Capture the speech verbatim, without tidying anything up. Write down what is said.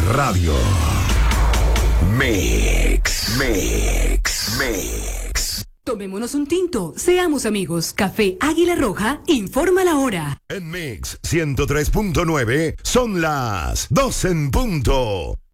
Radio. Mix, mix, mix. Tomémonos un tinto, seamos amigos. Café Águila Roja informa la hora. En Mix ciento tres punto nueve son las doce en punto.